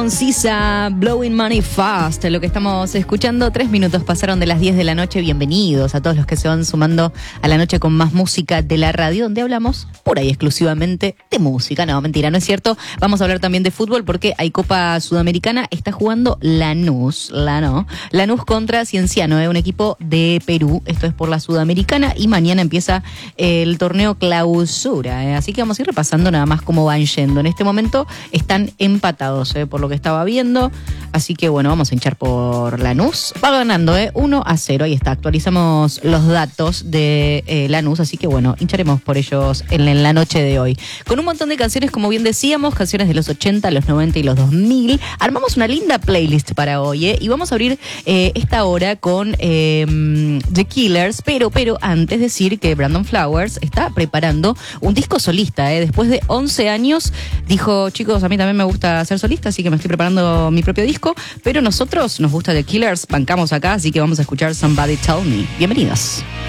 Sisa, Blowing Money Fast, lo que estamos escuchando. 3 minutos pasaron de las 10 de la noche. Bienvenidos a todos los que se van sumando a la noche con más música de la radio, donde hablamos por ahí exclusivamente de música. No, mentira, no es cierto. Vamos a hablar también de fútbol porque hay Copa Sudamericana. Está jugando Lanús contra Cienciano, un equipo de Perú. Esto es por la Sudamericana y mañana empieza el torneo Clausura. Así que vamos a ir repasando nada más cómo van yendo. En este momento están empatados, por lo que estaba viendo, así que bueno, vamos a hinchar por Lanús. Va ganando 1-0, ahí está, actualizamos los datos de Lanús, así que bueno, hincharemos por ellos en la noche de hoy. Con un montón de canciones, como bien decíamos, canciones de los 80, los 90 y los 2000. Armamos una linda playlist para hoy, y vamos a abrir esta hora con The Killers, pero antes decir que Brandon Flowers está preparando un disco solista, después de 11 años, dijo, chicos, a mí también me gusta ser solista, así que me estoy preparando mi propio disco, pero nosotros nos gusta The Killers, bancamos acá, así que vamos a escuchar Somebody Tell Me. Bienvenidos.